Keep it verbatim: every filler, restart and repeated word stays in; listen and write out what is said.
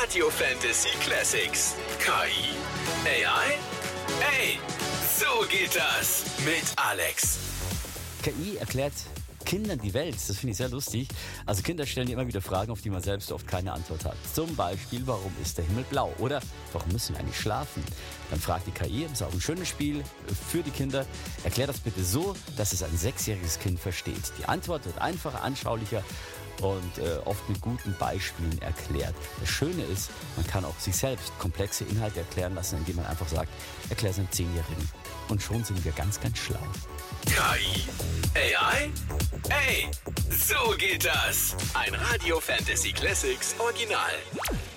Radio Fantasy Classics. K I? A I? Ey, so geht das mit Alex. K I erklärt Kindern die Welt. Das finde ich sehr lustig. Also Kinder stellen immer wieder Fragen, auf die man selbst oft keine Antwort hat. Zum Beispiel, warum ist der Himmel blau? Oder warum müssen wir eigentlich schlafen? Dann fragt die K I, das ist auch ein schönes Spiel für die Kinder. Erklär das bitte so, dass es ein sechsjähriges Kind versteht. Die Antwort wird einfacher, anschaulicher und äh, oft mit guten Beispielen erklärt. Das Schöne ist, man kann auch sich selbst komplexe Inhalte erklären lassen, indem man einfach sagt, erklär es einem Zehnjährigen. Und schon sind wir ganz, ganz schlau. K I? A I? Ey, so geht das. Ein Radio Fantasy Classics Original.